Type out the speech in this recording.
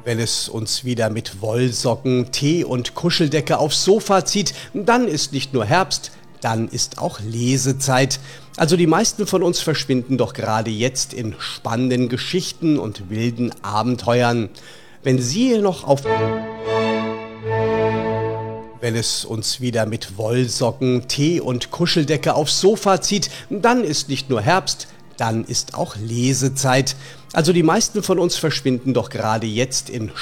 Wenn es uns wieder mit Wollsocken, Tee und Kuscheldecke aufs Sofa zieht, dann ist nicht nur Herbst, dann ist auch Lesezeit. Also die meisten von uns verschwinden doch gerade jetzt in spannenden Geschichten und wilden Abenteuern. Wenn Sie noch auf... Wenn es uns wieder mit Wollsocken, Tee und Kuscheldecke aufs Sofa zieht, dann ist nicht nur Herbst, dann ist auch Lesezeit. Also die meisten von uns verschwinden doch gerade jetzt in